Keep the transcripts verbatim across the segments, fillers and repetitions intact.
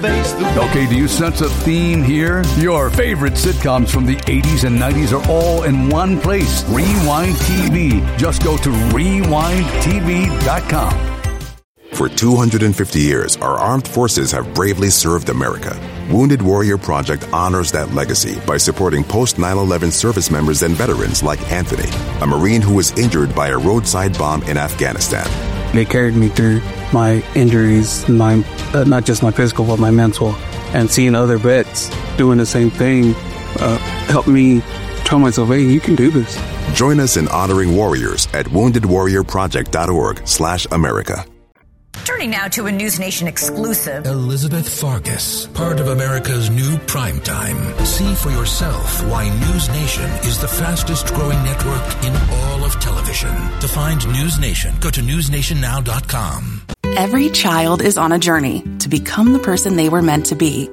face the... Okay, do you sense a theme here? Your favorite sitcoms from the eighties and nineties are all in one place. Rewind T V. Just go to rewind t v dot com. For two hundred fifty years, our armed forces have bravely served America. Wounded Warrior Project honors that legacy by supporting post nine eleven service members and veterans like Anthony, a Marine who was injured by a roadside bomb in Afghanistan. They carried me through my injuries, my uh, not just my physical, but my mental. And seeing other vets doing the same thing uh, helped me tell myself, hey, you can do this. Join us in honoring warriors at wounded warrior project dot org slash America. Turning now to a News Nation exclusive. Elizabeth Farkas, part of America's new primetime. See for yourself why News Nation is the fastest growing network in all of television. To find News Nation, go to news nation now dot com. Every child is on a journey to become the person they were meant to be.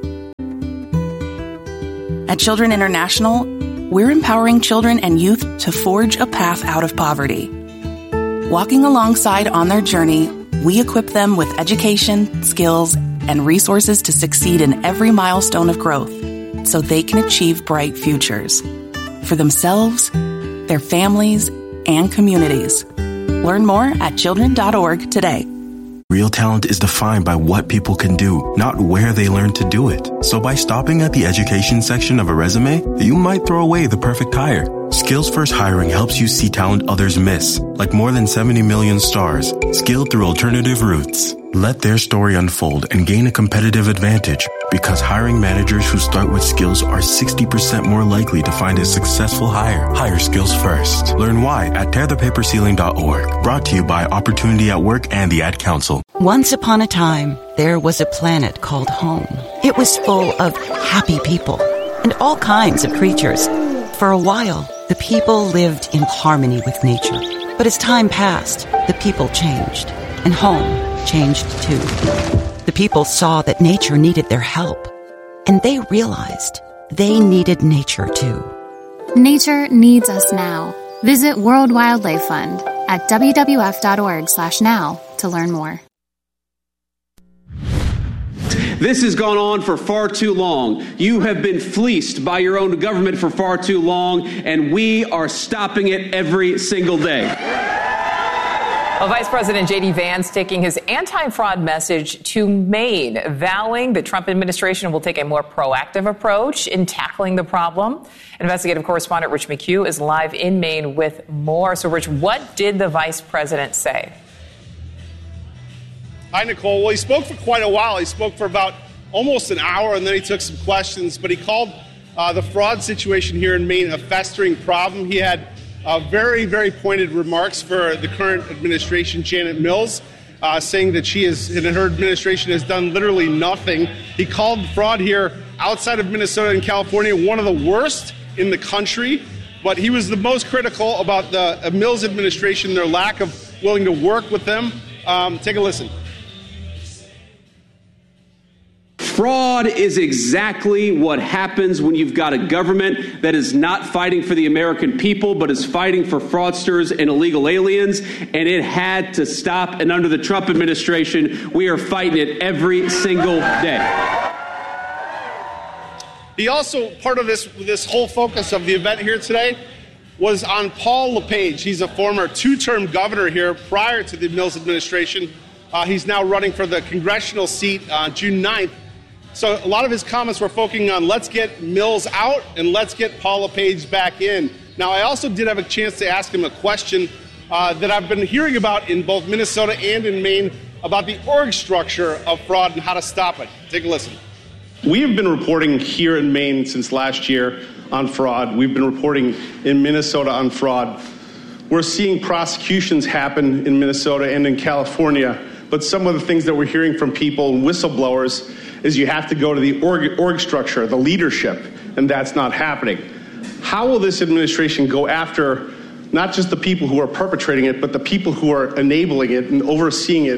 At Children International, we're empowering children and youth to forge a path out of poverty. Walking alongside on their journey, we equip them with education, skills, and resources to succeed in every milestone of growth so they can achieve bright futures for themselves, their families, and communities. Learn more at children dot org today. Real talent is defined by what people can do, not where they learn to do it. So by stopping at the education section of a resume, you might throw away the perfect hire. Skills First Hiring helps you see talent others miss, like more than seventy million stars, skilled through alternative routes. Let their story unfold and gain a competitive advantage, because hiring managers who start with skills are sixty percent more likely to find a successful hire. Hire skills first. Learn why at tear the paper ceiling dot org. Brought to you by Opportunity at Work and the Ad Council. Once upon a time, there was a planet called home. It was full of happy people and all kinds of creatures. For a while, the people lived in harmony with nature. But as time passed, the people changed, and home changed too. The people saw that nature needed their help, and they realized they needed nature too. Nature needs us now. Visit World Wildlife Fund at w w f dot org slash now to learn more. This has gone on for far too long. You have been fleeced by your own government for far too long, and we are stopping it every single day. Well, Vice President J D Vance taking his anti-fraud message to Maine, vowing the Trump administration will take a more proactive approach in tackling the problem. Investigative correspondent Rich McHugh is live in Maine with more. So, Rich, what did the vice president say? Hi, Nicole. Well, he spoke for quite a while. He spoke for about almost an hour, and then he took some questions. But he called uh, the fraud situation here in Maine a festering problem. He had uh, very, very pointed remarks for the current administration, Janet Mills, uh, saying that she is, and her administration has done literally nothing. He called fraud here outside of Minnesota and California one of the worst in the country. But he was the most critical about the uh, Mills administration, their lack of willing to work with them. Um, take a listen. Fraud is exactly what happens when you've got a government that is not fighting for the American people, but is fighting for fraudsters and illegal aliens. And it had to stop. And under the Trump administration, we are fighting it every single day. He also, part of this, this whole focus of the event here today was on Paul LePage. He's a former two-term governor here prior to the Mills administration. Uh, he's now running for the congressional seat uh, June ninth. So a lot of his comments were focusing on let's get Mills out and let's get Paul LePage back in. Now, I also did have a chance to ask him a question uh, that I've been hearing about in both Minnesota and in Maine about the org structure of fraud and how to stop it. Take a listen. We have been reporting here in Maine since last year on fraud. We've been reporting in Minnesota on fraud. We're seeing prosecutions happen in Minnesota and in California, but some of the things that we're hearing from people and whistleblowers is you have to go to the org, org structure, the leadership, and that's not happening. How will this administration go after not just the people who are perpetrating it, but the people who are enabling it and overseeing it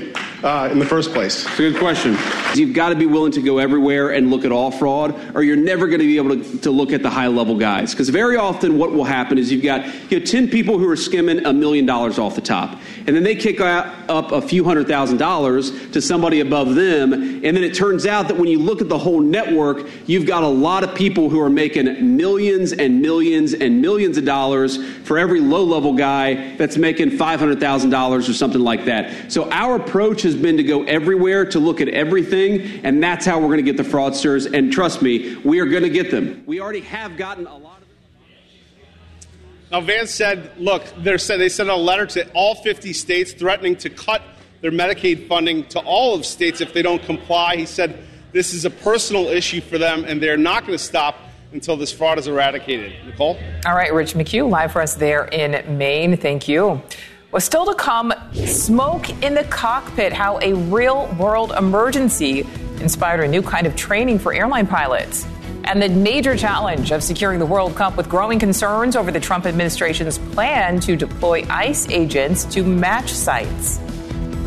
uh, in the first place? It's a good question. You've got to be willing to go everywhere and look at all fraud, or you're never going to be able to, to look at the high-level guys. Because very often what will happen is you've got you know, ten people who are skimming a million dollars off the top, and then they kick up a few hundred thousand dollars to somebody above them, and then it turns out that when you look at the whole network, you've got a lot of people who are making millions and millions and millions of dollars for every low-level guy that's making five hundred thousand dollars or something like that. So our approach has been to go everywhere, to look at everything, and that's how we're going to get the fraudsters. And trust me, we are going to get them. We already have gotten a lot of them. Now, Vance said, look, they sent a letter to all fifty states threatening to cut their Medicaid funding to all of states if they don't comply. He said this is a personal issue for them, and they're not going to stop until this fraud is eradicated. Nicole? All right, Rich McHugh, live for us there in Maine. Thank you. Well, still to come, smoke in the cockpit, how a real-world emergency inspired a new kind of training for airline pilots. And the major challenge of securing the World Cup with growing concerns over the Trump administration's plan to deploy ICE agents to match sites.